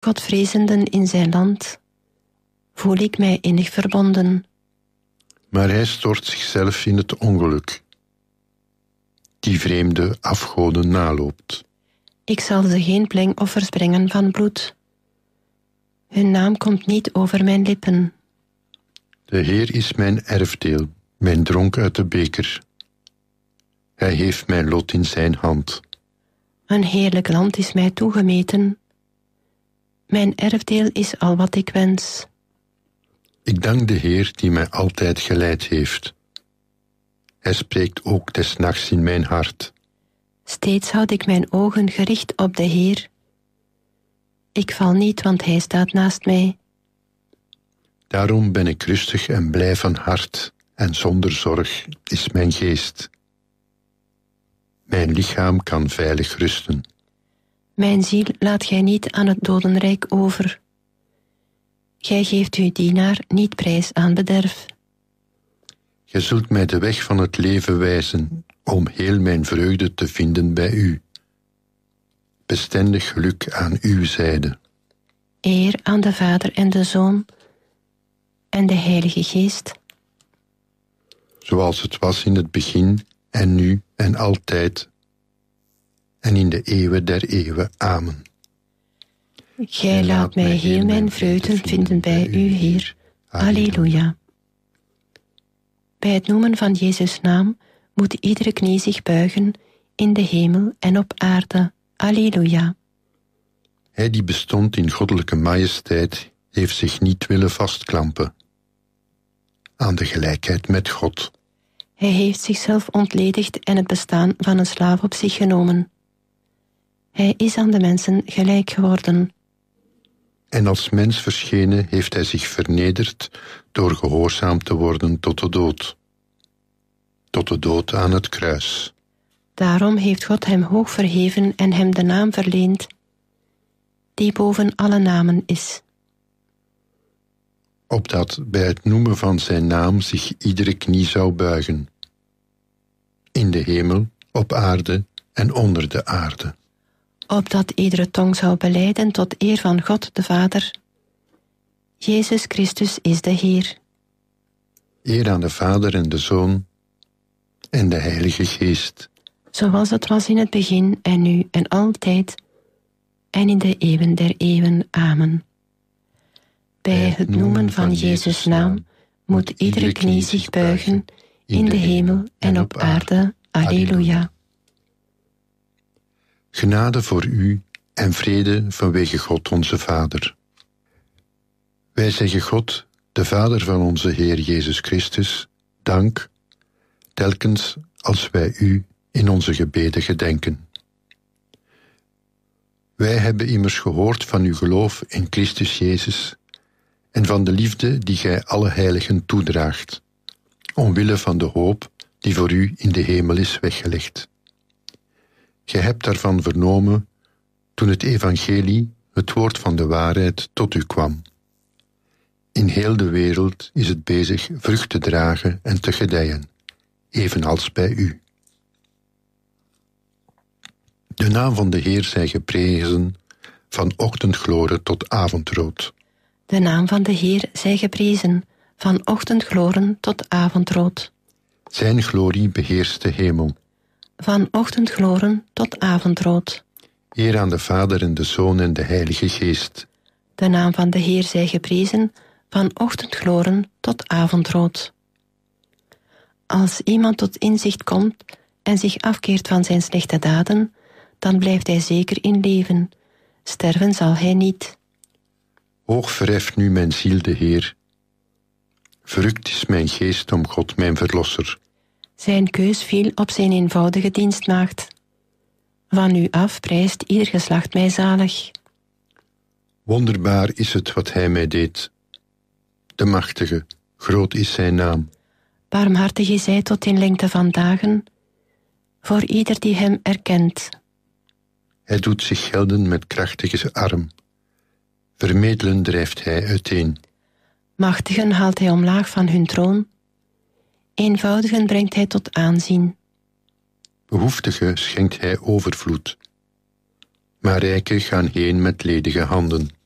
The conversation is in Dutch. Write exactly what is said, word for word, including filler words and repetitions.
Godvrezenden in zijn land voel ik mij innig verbonden. Maar hij stort zichzelf in het ongeluk, die vreemde afgoden naloopt. Ik zal ze geen plengoffers brengen van bloed. Hun naam komt niet over mijn lippen. De Heer is mijn erfdeel, mijn dronk uit de beker. Hij heeft mijn lot in zijn hand. Een heerlijk land is mij toegemeten. Mijn erfdeel is al wat ik wens. Ik dank de Heer die mij altijd geleid heeft. Hij spreekt ook des nachts in mijn hart. Steeds houd ik mijn ogen gericht op de Heer. Ik val niet, want Hij staat naast mij. Daarom ben ik rustig en blij van hart, en zonder zorg is mijn geest. Mijn lichaam kan veilig rusten. Mijn ziel laat gij niet aan het dodenrijk over. Gij geeft uw dienaar niet prijs aan bederf. Gij zult mij de weg van het leven wijzen, om heel mijn vreugde te vinden bij u. Bestendig geluk aan uw zijde. Eer aan de Vader en de Zoon en de Heilige Geest. Zoals het was in het begin, en nu en altijd, en in de eeuwen der eeuwen. Amen. Gij laat mij heel mijn vreugde vinden bij u, Heer. Alleluia. Bij het noemen van Jezus' naam moet iedere knie zich buigen in de hemel en op aarde. Alleluia. Hij die bestond in goddelijke majesteit heeft zich niet willen vastklampen aan de gelijkheid met God. Hij heeft zichzelf ontledigd en het bestaan van een slaaf op zich genomen. Hij is aan de mensen gelijk geworden. En als mens verschenen heeft hij zich vernederd door gehoorzaam te worden tot de dood. Tot de dood aan het kruis. Daarom heeft God hem hoog verheven en hem de naam verleend, die boven alle namen is. Opdat bij het noemen van zijn naam zich iedere knie zou buigen. In de hemel, op aarde en onder de aarde. Opdat iedere tong zou belijden tot eer van God de Vader. Jezus Christus is de Heer. Eer aan de Vader en de Zoon en de Heilige Geest. Zoals het was in het begin en nu en altijd en in de eeuwen der eeuwen. Amen. Bij het noemen van Jezus' naam moet iedere knie zich buigen in de hemel en op aarde. Alleluia. Genade voor u en vrede vanwege God onze Vader. Wij zeggen God, de Vader van onze Heer Jezus Christus, dank, telkens als wij u in onze gebeden gedenken. Wij hebben immers gehoord van uw geloof in Christus Jezus en van de liefde die gij alle heiligen toedraagt, omwille van de hoop die voor u in de hemel is weggelegd. Gij hebt daarvan vernomen toen het evangelie, het woord van de waarheid, tot u kwam. In heel de wereld is het bezig vrucht te dragen en te gedijen, evenals bij u. De naam van de Heer zij geprezen, van ochtendgloren tot avondrood. De naam van de Heer zij geprezen, van ochtendgloren tot avondrood. Zijn glorie beheerst de hemel. Van ochtendgloren tot avondrood. Eer aan de Vader en de Zoon en de Heilige Geest. De naam van de Heer zij geprezen, van ochtendgloren tot avondrood. Als iemand tot inzicht komt en zich afkeert van zijn slechte daden, dan blijft hij zeker in leven. Sterven zal hij niet. Hoog verheft nu mijn ziel de Heer. Verrukt is mijn geest om God mijn verlosser. Zijn keus viel op zijn eenvoudige dienstmaagd. Van u af prijst ieder geslacht mij zalig. Wonderbaar is het wat hij mij deed. De machtige, groot is zijn naam. Barmhartig is hij tot in lengte van dagen, voor ieder die hem erkent. Hij doet zich gelden met krachtige arm. Vermedelen drijft hij uiteen. Machtigen haalt hij omlaag van hun troon. Eenvoudigen brengt hij tot aanzien. Behoeftigen schenkt hij overvloed. Maar rijken gaan heen met ledige handen.